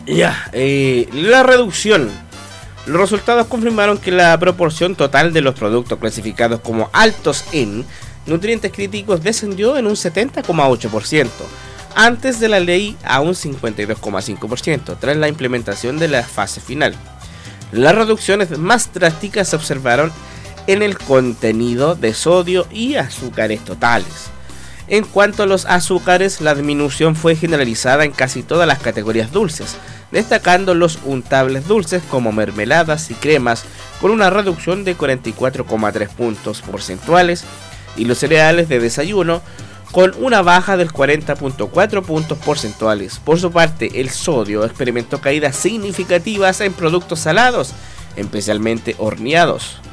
La reducción. Los resultados confirmaron que la proporción total de los productos clasificados como altos en nutrientes críticos descendió en un 70,8%, antes de la ley a un 52,5%, tras la implementación de la fase final. Las reducciones más drásticas se observaron en el contenido de sodio y azúcares totales. En cuanto a los azúcares, la disminución fue generalizada en casi todas las categorías dulces, destacando los untables dulces como mermeladas y cremas con una reducción de 44,3 puntos porcentuales y los cereales de desayuno con una baja del 40,4 puntos porcentuales. Por su parte, el sodio experimentó caídas significativas en productos salados, especialmente horneados.